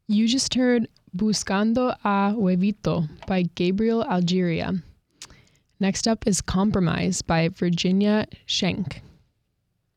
You just heard Buscando a Huevito by Gabriel Algeria. Next up is Compromise by Virginia Schenk.